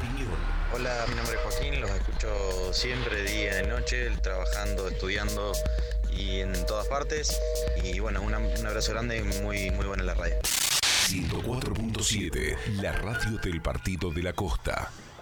opinión. Hola, mi nombre es Joaquín, los escucho siempre, día y noche, trabajando, estudiando y en todas partes. Y bueno, un abrazo grande y muy buena la radio. 104.7, la radio del Partido de la Costa.